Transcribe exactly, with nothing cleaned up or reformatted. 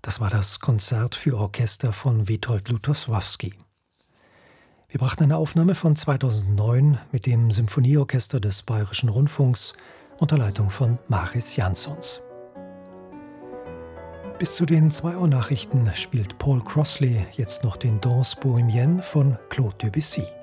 Das war das Konzert für Orchester von Witold Lutosławski. Wir brachten eine Aufnahme von zweitausendneun mit dem Symphonieorchester des Bayerischen Rundfunks unter Leitung von Maris Jansons. Bis zu den zwei Uhr Nachrichten spielt Paul Crossley jetzt noch den Danse Bohémienne von Claude Debussy.